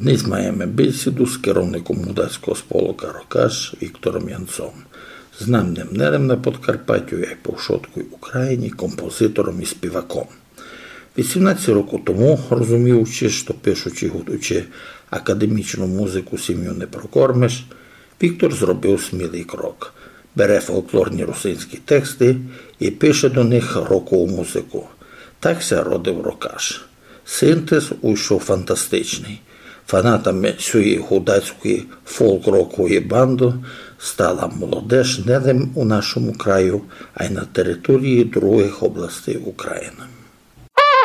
Днес маємо бесіду з керівником мудацького сполука «Рокаш» Віктором Янцом, знаним нерем на Подкарпаттю, як повшоткою Україні, композитором і співаком. 18 років тому, розуміючи, що пишучи, готуючи академічну музику сім'ю не прокормиш, Віктор зробив смілий крок. Бере фольклорні русинські тексти і пише до них рокову музику. Так ся родив «Рокаш». Синтез уйшов фантастичний. Фанатами цієї гудацької фолк-рокової банди стала молодеж не лише у нашому краю, а й на території других областей України.